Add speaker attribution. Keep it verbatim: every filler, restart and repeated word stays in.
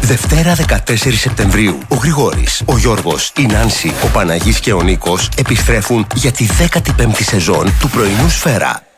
Speaker 1: Δευτέρα δεκατέσσερις Σεπτεμβρίου. Ο Γρηγόρης, ο Γιώργος, η Νάνση, ο Παναγής και ο Νίκος επιστρέφουν για τη δέκατη πέμπτη σεζόν του πρωινού Σφαίρα.